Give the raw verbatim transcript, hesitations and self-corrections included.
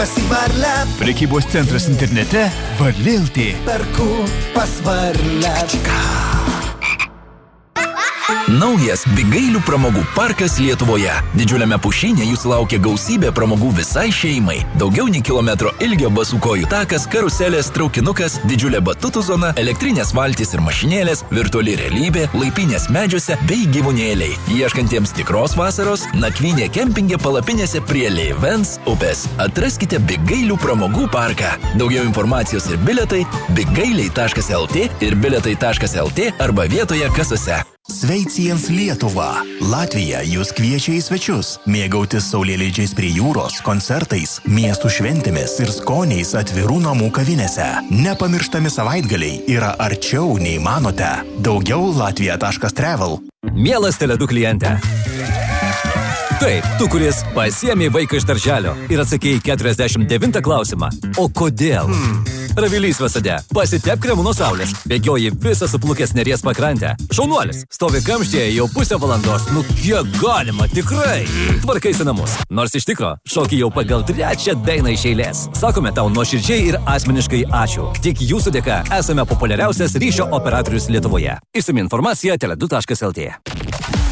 Perkuosi Varlę. Prekybos centras internete Varlė L T. Perku pas Varlę. Naujas Bigailių pramogų parkas Lietuvoje. Didžiuliame pušyne jūs laukia gausybė pramogų visai šeimai. Daugiau nei kilometro ilgio basukojų takas, karuselės, traukinukas, didžiulė batutų zona, elektrinės valtys ir mašinėlės, virtuali realybė, laipynės medžiuose bei gyvūnėliai. Ieškantiems tikros vasaros, nakvynė kempinge palapinėse prie Leivens upės. Atraskite Bigailių pramogų parką. Daugiau informacijos ir biletai bigailiai taškas el tė ir biletai taškas el tė arba vietoje kasose. Sveiciens Lietuva. Latvija jūs kviečia į svečius, mėgautis saulėleidžiais prie jūros, koncertais, miestų šventėmis ir skoniais atvirų namų kavinėse. Nepamirštami savaitgaliai yra arčiau nei manote. Daugiau latvija taškas travel. Mielas Tele du kliente. Taip, tu, kuris pasiėmė vaiką iš darželio ir atsakėjai keturiasdešimt devintą klausimą. O kodėl? Hmm. Ravilys Vasade, pasitep kremu nuo saulės, bėgioji visą suplukęs Neries pakrantę. Šaunuolis, stovi kamštyje jau pusę valandos, nu kiek galima, tikrai. Tvarkaisi namus, nors iš tikro, šoki jau pagal trečią dainą iš eilės. Sakome tau nuoširdžiai ir asmeniškai ačiū. Tik jūsų dėka esame populiariausias ryšio operatorius Lietuvoje. Išsami informacija tele du taškas el tė.